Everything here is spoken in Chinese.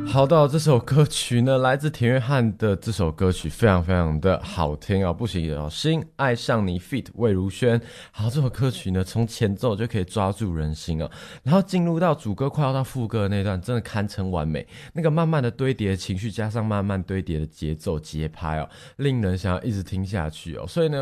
好的，这首歌曲呢，来自田约翰的这首歌曲非常非常的好听哦，不行哦，心爱上你 feat 魏如萱。好，这首歌曲呢，从前奏就可以抓住人心哦，然后进入到主歌快要到副歌的那段，真的堪称完美。那个慢慢的堆叠的情绪，加上慢慢堆叠的节奏节拍哦，令人想要一直听下去哦。所以呢。